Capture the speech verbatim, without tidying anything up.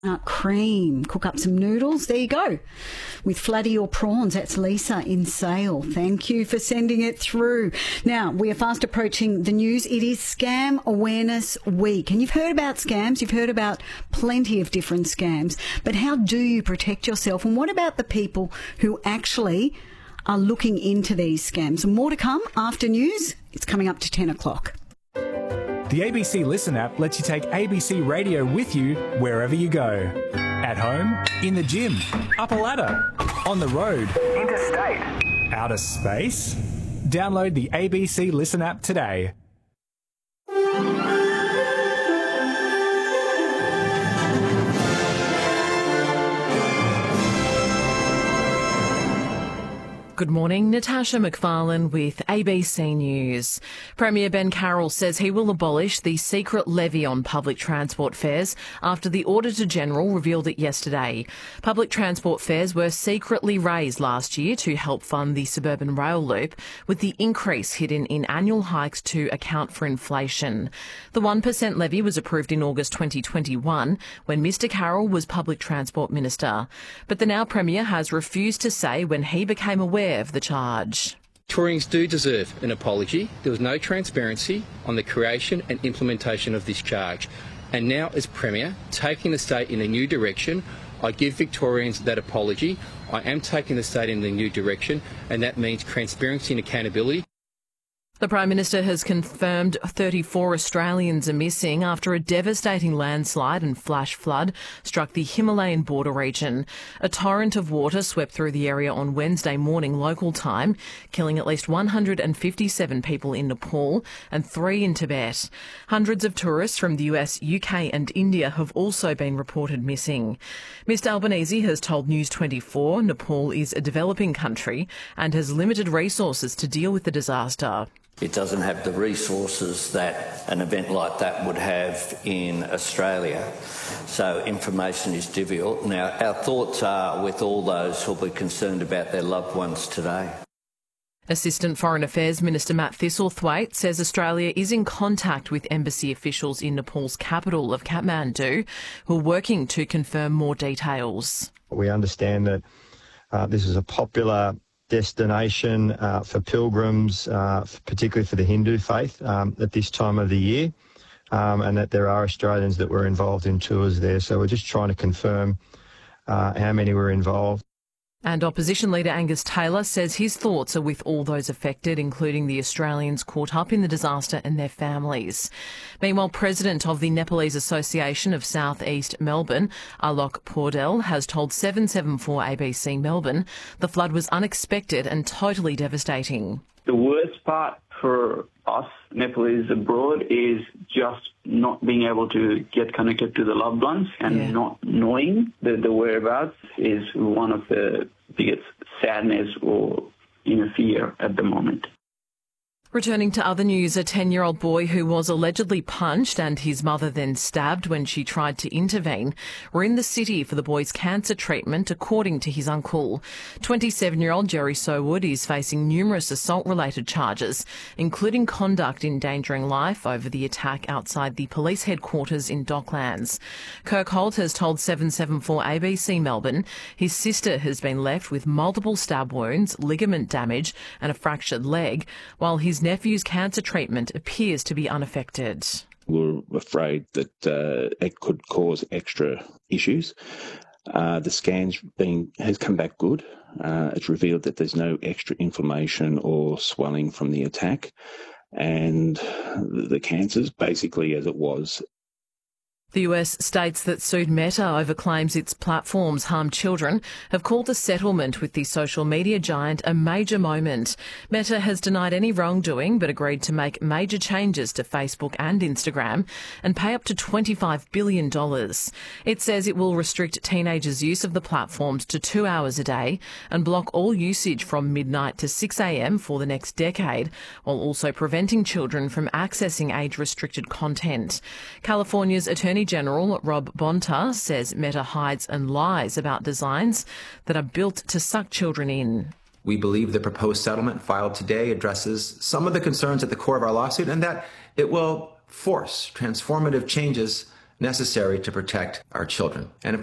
Uh, cream. Cook up some noodles. There you go. With flatty or prawns. That's Lisa in Sale. Thank you for sending it through. Now, we are fast approaching the news. It is Scam Awareness Week. And you've heard about scams. You've heard about plenty of different scams. But how do you protect yourself? And what about the people who actually are looking into these scams? And more to come after news. It's coming up to ten o'clock. The A B C Listen app lets you take A B C Radio with you wherever you go. At home, in the gym, up a ladder, on the road, interstate, outer space. Download the A B C Listen app today. Good morning, Natasha McFarlane with A B C News. Premier Ben Carroll says he will abolish the secret levy on public transport fares after the Auditor-General revealed it yesterday. Public transport fares were secretly raised last year to help fund the suburban rail loop, with the increase hidden in annual hikes to account for inflation. The one percent levy was approved in August twenty twenty-one when Mr Carroll was Public Transport Minister. But the now Premier has refused to say when he became aware of the charge. Victorians do deserve an apology. There was no transparency on the creation and implementation of this charge. And now, as Premier, taking the state in a new direction, I give Victorians that apology. I am taking the state in a new direction, and that means transparency and accountability. The Prime Minister has confirmed thirty-four Australians are missing after a devastating landslide and flash flood struck the Himalayan border region. A torrent of water swept through the area on Wednesday morning local time, killing at least one hundred fifty-seven people in Nepal and three in Tibet. Hundreds of tourists from the U S, U K and India have also been reported missing. Mister Albanese has told News twenty-four Nepal is a developing country and has limited resources to deal with the disaster. It doesn't have the resources that an event like that would have in Australia, so information is difficult. Now, our thoughts are with all those who will be concerned about their loved ones today. Assistant Foreign Affairs Minister Matt Thistlethwaite says Australia is in contact with embassy officials in Nepal's capital of Kathmandu, who are working to confirm more details. We understand that uh, this is a popular destination uh, for pilgrims, uh, particularly for the Hindu faith um, at this time of the year, um, and that there are Australians that were involved in tours there. So we're just trying to confirm uh, how many were involved. And Opposition Leader Angus Taylor says his thoughts are with all those affected, including the Australians caught up in the disaster and their families. Meanwhile, President of the Nepalese Association of South East Melbourne, Alok Pordel, has told seven seven four A B C Melbourne the flood was unexpected and totally devastating. The worst part for us Nepalese abroad is just not being able to get connected to the loved ones and yeah. not knowing the, the whereabouts is one of the biggest sadness or you know, fear at the moment. Returning to other news, a ten-year-old boy who was allegedly punched and his mother then stabbed when she tried to intervene were in the city for the boy's cancer treatment, according to his uncle. twenty-seven-year-old Jerry Sowood is facing numerous assault-related charges, including conduct endangering life over the attack outside the police headquarters in Docklands. Kirk Holt has told seven seven four A B C Melbourne his sister has been left with multiple stab wounds, ligament damage and a fractured leg, while his nephew's cancer treatment appears to be unaffected. We're afraid that uh, it could cause extra issues. Uh, the scan's been has come back good. Uh, it's revealed that there's no extra inflammation or swelling from the attack, and the, the cancer's basically as it was. The U S states that sued Meta over claims its platforms harm children have called the settlement with the social media giant a major moment. Meta has denied any wrongdoing but agreed to make major changes to Facebook and Instagram and pay up to twenty-five billion dollars. It says it will restrict teenagers' use of the platforms to two hours a day and block all usage from midnight to six a m for the next decade, while also preventing children from accessing age-restricted content. California's Attorney General Rob Bonta says Meta hides and lies about designs that are built to suck children in. We believe the proposed settlement filed today addresses some of the concerns at the core of our lawsuit and that it will force transformative changes necessary to protect our children. And